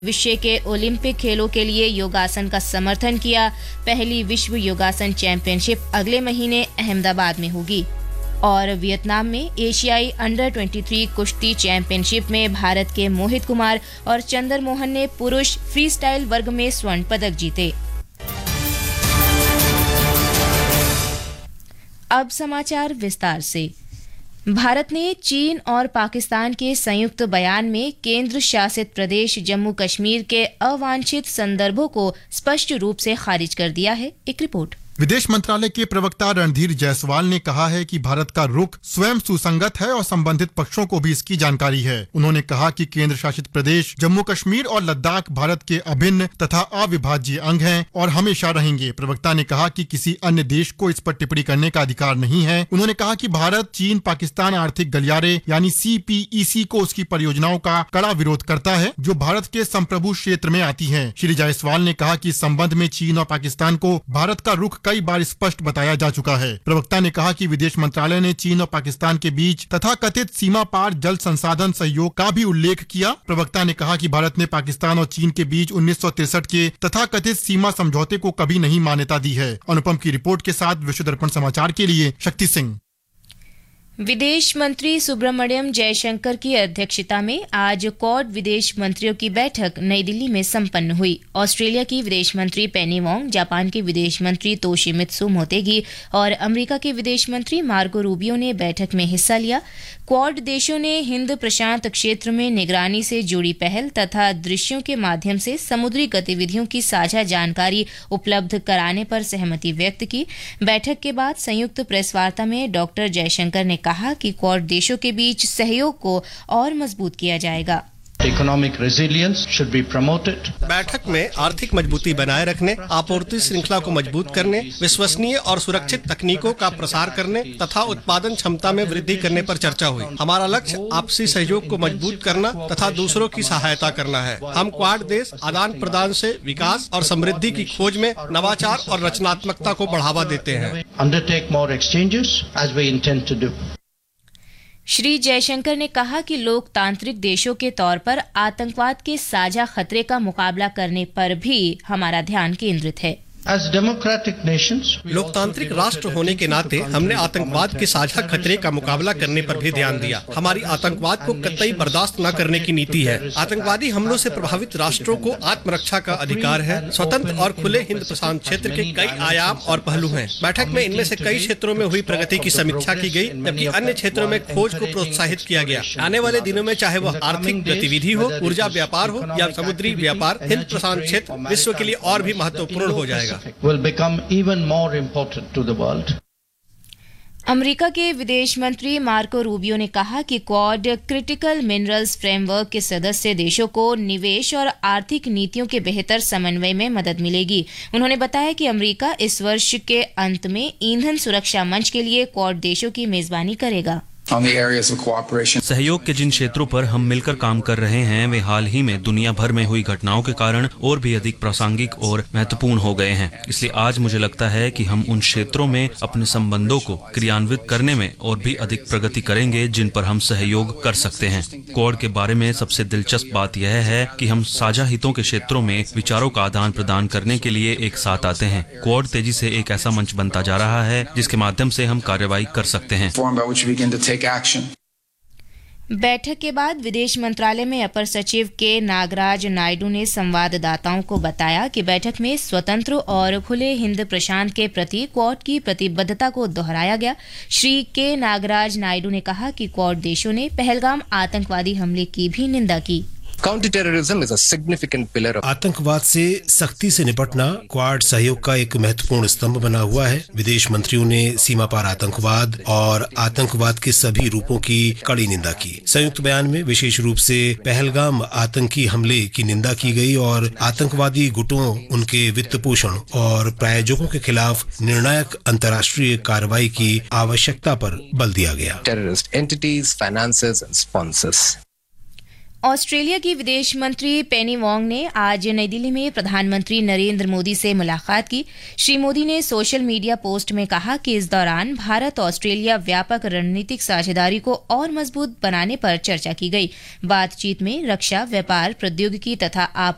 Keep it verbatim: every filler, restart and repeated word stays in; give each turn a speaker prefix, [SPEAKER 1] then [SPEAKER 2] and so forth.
[SPEAKER 1] विश्व के ओलंपिक खेलों के लिए योगासन का समर्थन किया। पहली विश्व योगासन चैंपियनशिप अगले महीने अहमदाबाद में होगी। और वियतनाम में एशियाई अंडर तेईस कुश्ती चैंपियनशिप में भारत के मोहित कुमार और चंदर मोहन ने पुरुष फ्रीस्टाइल वर्ग में स्वर्ण पदक जीते। अब समाचार विस्तार से। भारत ने चीन और पाकिस्तान के संयुक्त बयान में केंद्र शासित प्रदेश जम्मू कश्मीर के अवांछित संदर्भों को स्पष्ट रूप से खारिज कर दिया है। एक रिपोर्ट।
[SPEAKER 2] विदेश मंत्रालय के प्रवक्ता रणधीर जायसवाल ने कहा है कि भारत का रुख स्वयं सुसंगत है और संबंधित पक्षों को भी इसकी जानकारी है। उन्होंने कहा कि केंद्र शासित प्रदेश जम्मू कश्मीर और लद्दाख भारत के अभिन्न तथा अविभाज्य अंग हैं और हमेशा रहेंगे। प्रवक्ता ने कहा कि किसी अन्य देश को इस पर टिप्पणी करने का अधिकार नहीं है। उन्होंने कहा कि भारत चीन पाकिस्तान आर्थिक गलियारे यानी सी पी ई सी को उसकी परियोजनाओं का कड़ा विरोध करता है जो भारत के संप्रभु क्षेत्र में आती है। श्री जायसवाल ने कहा कि इस संबंध में चीन और पाकिस्तान को भारत का रुख कई बार स्पष्ट बताया जा चुका है। प्रवक्ता ने कहा कि विदेश मंत्रालय ने चीन और पाकिस्तान के बीच तथा कथित सीमा पार जल संसाधन सहयोग का भी उल्लेख किया। प्रवक्ता ने कहा कि भारत ने पाकिस्तान और चीन के बीच उन्नीस सौ तिरसठ के तथा कथित सीमा समझौते को कभी नहीं मान्यता दी है। अनुपम की रिपोर्ट के साथ विश्व दर्पण समाचार के लिए शक्ति सिंह।
[SPEAKER 1] विदेश मंत्री सुब्रमण्यम जयशंकर की अध्यक्षता में आज क्वाड विदेश मंत्रियों की बैठक नई दिल्ली में संपन्न हुई। ऑस्ट्रेलिया की विदेश मंत्री पेनी वोंग, जापान के विदेश मंत्री तोशिमित्सु मोतेगी और अमेरिका के विदेश मंत्री मार्को रूबियो ने बैठक में हिस्सा लिया। क्वाड देशों ने हिंद प्रशांत क्षेत्र में निगरानी से जुड़ी पहल तथा दृश्यों के माध्यम से समुद्री गतिविधियों की साझा जानकारी उपलब्ध कराने पर सहमति व्यक्त की। बैठक के बाद संयुक्त प्रेस वार्ता में डॉक्टर जयशंकर ने कहा कि क्वाड देशों के बीच सहयोग को और मजबूत किया जाएगा।
[SPEAKER 3] Economic resilience should be promoted.
[SPEAKER 4] बैठक में आर्थिक मजबूती बनाए रखने, आपूर्ति श्रृंखला को मजबूत करने, विश्वसनीय और सुरक्षित तकनीकों का प्रसार करने तथा उत्पादन क्षमता में वृद्धि करने पर चर्चा हुई। हमारा लक्ष्य आपसी सहयोग को मजबूत करना तथा दूसरों की सहायता करना है। हम क्वाड देश आदान प्रदान से विकास और समृद्धि की खोज में नवाचार और रचनात्मकता को बढ़ावा देते हैं।
[SPEAKER 3] Undertake more exchanges as we intend to do.
[SPEAKER 1] Shri Jaishankar ने कहा कि लोकतांत्रिक देशों के तौर पर आतंकवाद के साझा खतरे का मुकाबला करने पर भी हमारा ध्यान केंद्रित है।
[SPEAKER 3] As democratic nations,
[SPEAKER 4] लोकतांत्रिक राष्ट्र होने के नाते हमने आतंकवाद के साझा खतरे का मुकाबला करने पर भी ध्यान दिया। हमारी आतंकवाद को कतई बर्दाश्त न करने की नीति है। आतंकवादी हमलों से प्रभावित राष्ट्रों को आत्मरक्षा का अधिकार है। स्वतंत्र और खुले हिंद प्रशांत क्षेत्र के कई आयाम और पहलू हैं। बैठक में इनमें से कई क्षेत्रों में हुई प्रगति की समीक्षा की गई, जबकि अन्य क्षेत्रों में खोज को प्रोत्साहित किया गया। आने वाले दिनों में चाहे वह आर्थिक गतिविधि हो, ऊर्जा व्यापार हो या समुद्री व्यापार, हिंद प्रशांत क्षेत्र विश्व के लिए और भी महत्वपूर्ण हो जाएगा।
[SPEAKER 3] will become even more important to the world.
[SPEAKER 1] America के विदेश मंत्री मार्को रूबियो ने कहा कि क्वाड क्रिटिकल मिनरल्स फ्रेमवर्क के सदस्य देशों को निवेश और आर्थिक नीतियों के बेहतर समन्वय में मदद मिलेगी। उन्होंने बताया कि अमेरिका इस वर्ष के अंत में ईंधन सुरक्षा मंच के लिए क्वाड देशों की मेजबानी करेगा।
[SPEAKER 5] सहयोग के जिन क्षेत्रों पर हम मिलकर काम कर रहे हैं वे हाल ही में दुनिया भर में हुई घटनाओं के कारण और भी अधिक प्रासंगिक और महत्वपूर्ण हो गए हैं। इसलिए आज मुझे लगता है कि हम उन क्षेत्रों में अपने संबंधों को क्रियान्वित करने में और भी अधिक प्रगति करेंगे जिन पर हम सहयोग कर सकते हैं। क्वाड के बारे में सबसे दिलचस्प बात यह है कि हम साझा हितों के क्षेत्रों में विचारों का आदान प्रदान करने के लिए एक साथ आते हैं। क्वाड तेजी से एक ऐसा मंच बनता जा रहा है जिसके माध्यम से हम कार्रवाई कर सकते हैं।
[SPEAKER 1] बैठक के बाद विदेश मंत्रालय में अपर सचिव के नागराज नायडू ने संवाददाताओं को बताया कि बैठक में स्वतंत्र और खुले हिंद प्रशांत के प्रति क्वाड की प्रतिबद्धता को दोहराया गया। श्री के नागराज नायडू ने कहा कि क्वाड देशों ने पहलगाम आतंकवादी हमले की भी निंदा की।
[SPEAKER 6] आतंकवाद से सख्ती से निपटना क्वाड सहयोग का एक महत्वपूर्ण स्तंभ बना हुआ है। विदेश मंत्रियों ने सीमा पार आतंकवाद और आतंकवाद के सभी रूपों की कड़ी निंदा की। संयुक्त बयान में विशेष रूप से पहलगाम आतंकी हमले की निंदा की गई और आतंकवादी गुटों, उनके वित्त पोषण और प्रायोजकों के खिलाफ निर्णायक अंतर्राष्ट्रीय कार्रवाई की आवश्यकता पर बल दिया गया।
[SPEAKER 7] Terrorist entities, financiers and sponsors.
[SPEAKER 1] Australia की विदेश मंत्री पेनी वोंग ने आज नई दिल्ली में प्रधानमंत्री नरेंद्र मोदी से मुलाकात की। श्री मोदी ने सोशल मीडिया पोस्ट में कहा कि इस दौरान भारत ऑस्ट्रेलिया व्यापक रणनीतिक साझेदारी को और मजबूत बनाने पर चर्चा की गई। बातचीत में रक्षा, व्यापार, प्रौद्योगिकी तथा आपूर्ति